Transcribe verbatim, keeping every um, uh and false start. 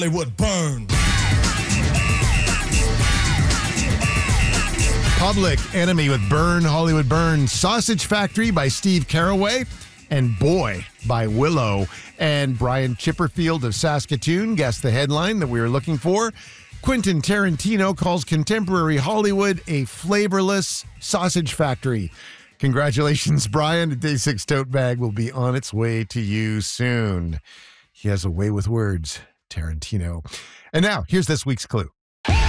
Hollywood Burn. Public Enemy with Burn, Hollywood Burn. Sausage Factory by Steve Carraway. And Boy by Willow. And Brian Chipperfield of Saskatoon guessed the headline that we were looking for. Quentin Tarantino calls contemporary Hollywood a flavorless sausage factory. Congratulations, Brian. A Day six tote bag will be on its way to you soon. He has a way with words, Tarantino. And now, here's this week's clue.